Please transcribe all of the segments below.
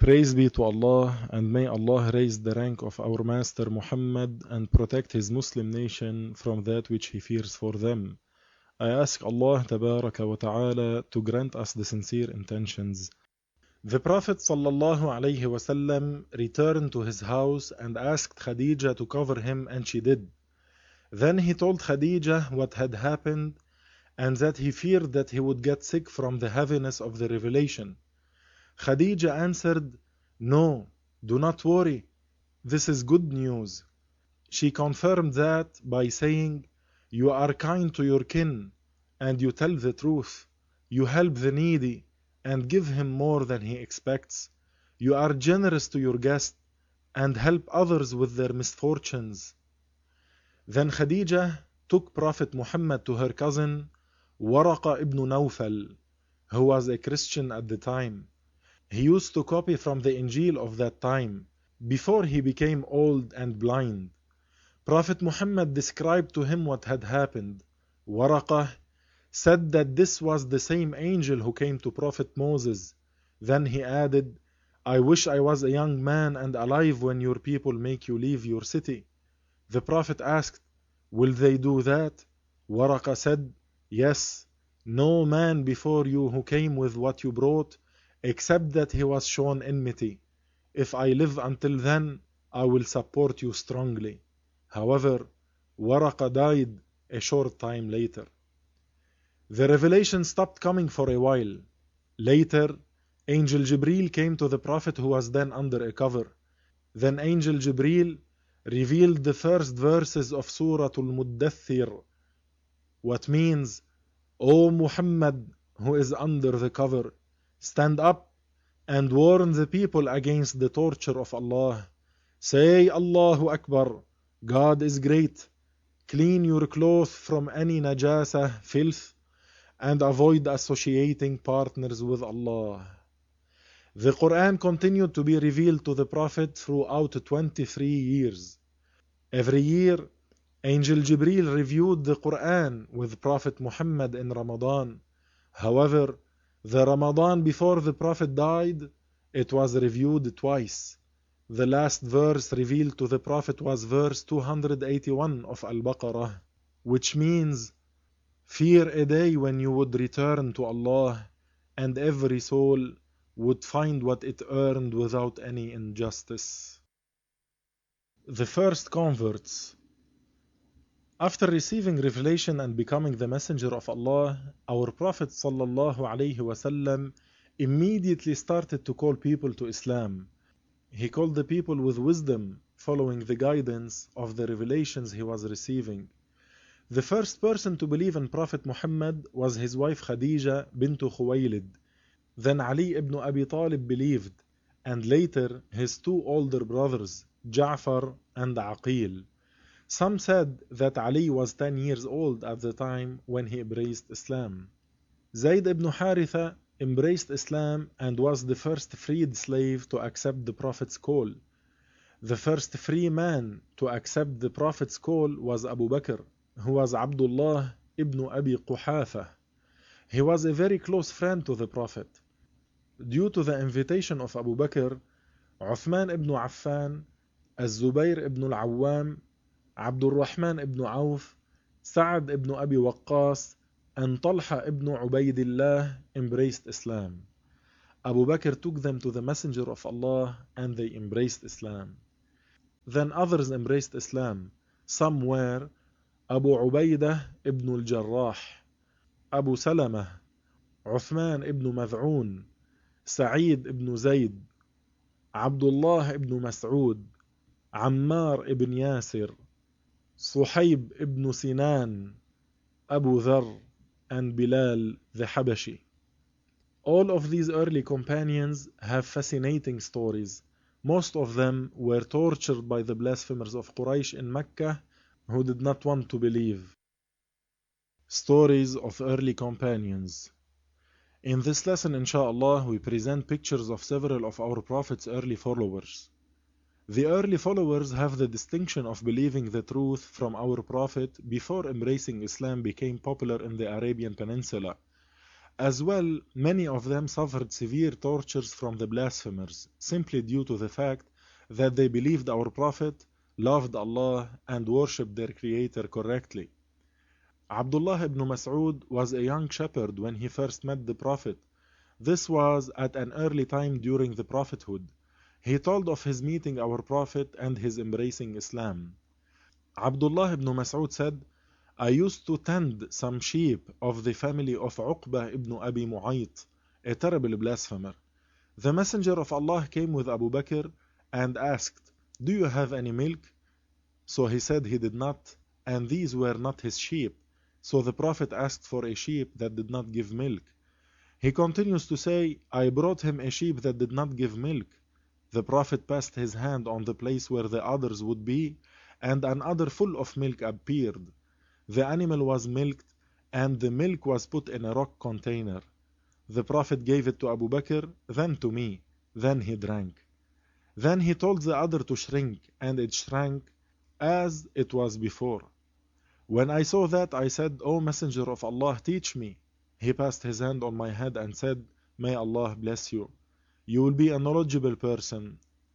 Praise be to Allah, and may Allah raise the rank of our Master Muhammad and protect his Muslim nation from that which he fears for them. I ask Allah Tabaraka wa Ta'ala to grant us the sincere intentions. The Prophet Sallallahu Alaihi Wasallam returned to his house and asked Khadija to cover him, and she did. Then he told Khadija what had happened and that he feared that he would get sick from the heaviness of the revelation. Khadija answered, "No, do not worry. This is good news." She confirmed that by saying, "You are kind to your kin, and you tell the truth. You help the needy, and give him more than he expects. You are generous to your guest, and help others with their misfortunes." Then Khadija took Prophet Muhammad to her cousin, Waraqa ibn Nawfal, who was a Christian at the time. He used to copy from the Injil of that time, before he became old and blind. Prophet Muhammad described to him what had happened. Waraqah said that this was the same angel who came to Prophet Moses. Then he added, "I wish I was a young man and alive when your people make you leave your city." The Prophet asked, "Will they do that?" Waraqah said, "Yes, no man before you who came with what you brought, except that he was shown enmity. If I live until then, I will support you strongly." However, Waraqah died a short time later. The revelation stopped coming for a while. Later, Angel Jibreel came to the Prophet who was then under a cover. Then Angel Jibreel revealed the first verses of Surah Al-Muddathir, what means, "O Muhammad, who is under the cover, stand up and warn the people against the torture of Allah. Say Allahu Akbar, God is great. Clean your clothes from any najasa, filth, and avoid associating partners with Allah." The Quran continued to be revealed to the Prophet throughout 23 years. Every year, Angel Jibreel reviewed the Quran with Prophet Muhammad in Ramadan. However, the Ramadan before the Prophet died, it was reviewed twice. The last verse revealed to the Prophet was verse 281 of Al-Baqarah, which means, "Fear a day when you would return to Allah, and every soul would find what it earned without any injustice." The first converts. After receiving revelation and becoming the messenger of Allah, our Prophet ﷺ immediately started to call people to Islam. He called the people with wisdom, following the guidance of the revelations he was receiving. The first person to believe in Prophet Muhammad was his wife Khadija bint Khuwaylid. Then Ali ibn Abi Talib believed, and later his two older brothers, Ja'far and Aqil. Some said that Ali was 10 years old at the time when he embraced Islam. Zayd ibn Haritha embraced Islam and was the first freed slave to accept the Prophet's call. The first free man to accept the Prophet's call was Abu Bakr, who was Abdullah ibn Abi Quhafa. He was a very close friend to the Prophet. Due to the invitation of Abu Bakr, Uthman ibn Affan, Az-Zubayr ibn al-Awwam, Abdul Rahman ibn Auf, Sa'ad ibn Abi Waqqas, and Talha ibn Ubaidillah embraced Islam. Abu Bakr took them to the Messenger of Allah and they embraced Islam. Then others embraced Islam. Some were Abu Ubaidah ibn al-Jarrah, Abu Salamah, Uthman ibn Mad'un, Sa'id ibn Zayd, Abdullah ibn Mas'ud, Ammar ibn Yasir, Suhayb ibn Sinan, Abu Dharr, and Bilal the Habashi. All of these early companions have fascinating stories. Most of them were tortured by the blasphemers of Quraysh in Mecca who did not want to believe. Stories of early companions. In this lesson, inshallah, we present pictures of several of our Prophet's early followers. The early followers have the distinction of believing the truth from our Prophet before embracing Islam became popular in the Arabian Peninsula. As well, many of them suffered severe tortures from the blasphemers, simply due to the fact that they believed our Prophet, loved Allah, and worshipped their Creator correctly. Abdullah ibn Mas'ud was a young shepherd when he first met the Prophet. This was at an early time during the prophethood. He told of his meeting our Prophet and his embracing Islam. Abdullah ibn Mas'ud said, I used to tend some sheep of the family of Uqbah ibn Abi Mu'ayt, a terrible blasphemer. The Messenger of Allah came with Abu Bakr and asked, Do you have any milk? So he said he did not, and these were not his sheep. So the Prophet asked for a sheep that did not give milk. He continues to say, I brought him a sheep that did not give milk. The Prophet passed his hand on the place where the others would be, and an udder full of milk appeared. The animal was milked, and the milk was put in a rock container. The Prophet gave it to Abu Bakr, then to me. Then he drank. Then he told the udder to shrink, and it shrank as it was before. When I saw that, I said, O Messenger of Allah, teach me. He passed his hand on my head and said, May Allah bless you. You will be a knowledgeable person.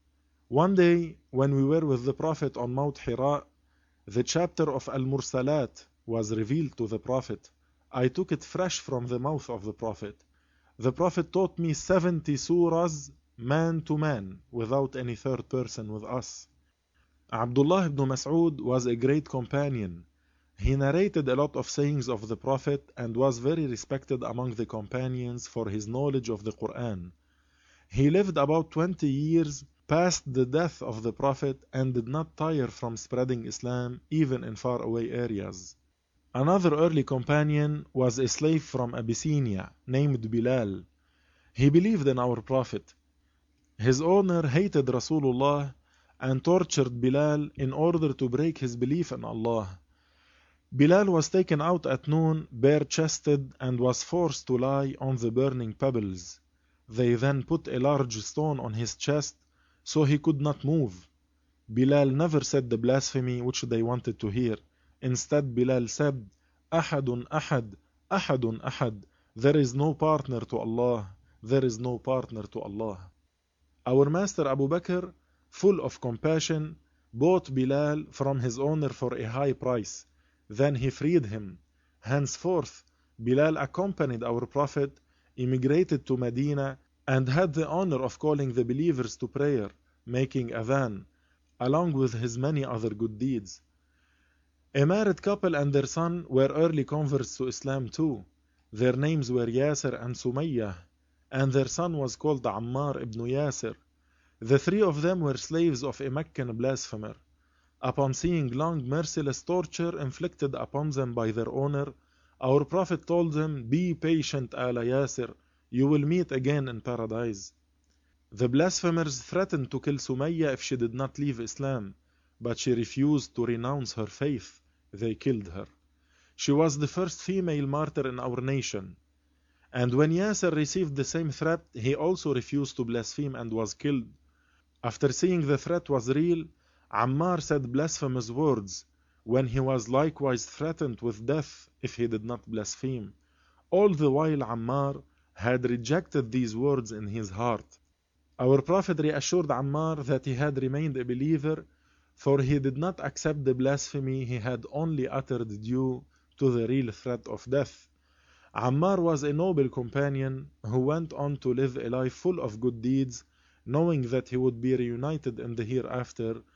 One day, when we were with the Prophet on Mount Hira, the chapter of Al-Mursalat was revealed to the Prophet. I took it fresh from the mouth of the Prophet. The Prophet taught me 70 surahs, man to man, without any third person with us. Abdullah ibn Mas'ud was a great companion. He narrated a lot of sayings of the Prophet and was very respected among the companions for his knowledge of the Quran. He lived about 20 years past the death of the Prophet and did not tire from spreading Islam even in faraway areas. Another early companion was a slave from Abyssinia named Bilal. He believed in our Prophet. His owner hated Rasulullah and tortured Bilal in order to break his belief in Allah. Bilal was taken out at noon bare-chested and was forced to lie on the burning pebbles. They then put a large stone on his chest so he could not move. Bilal never said the blasphemy which they wanted to hear. Instead, Bilal said, Ahadun Ahad, Ahadun Ahad. There is no partner to Allah. There is no partner to Allah. Our master Abu Bakr, full of compassion, bought Bilal from his owner for a high price. Then he freed him. Henceforth, Bilal accompanied our Prophet, immigrated to Medina, and had the honor of calling the believers to prayer, making adhan, along with his many other good deeds. A married couple and their son were early converts to Islam too. Their names were Yasir and Sumayyah, and their son was called Ammar ibn Yasir. The three of them were slaves of a Meccan blasphemer. Upon seeing long merciless torture inflicted upon them by their owner, our Prophet told them, Be patient, Ala Yasir, you will meet again in paradise. The blasphemers threatened to kill Sumayyah if she did not leave Islam, but she refused to renounce her faith. They killed her. She was the first female martyr in our nation. And when Yasir received the same threat, he also refused to blaspheme and was killed. After seeing the threat was real, Ammar said blasphemous words when he was likewise threatened with death if he did not blaspheme. All the while Ammar had rejected these words in his heart. Our Prophet reassured Ammar that he had remained a believer, for he did not accept the blasphemy he had only uttered due to the real threat of death. Ammar was a noble companion who went on to live a life full of good deeds, knowing that he would be reunited in the hereafter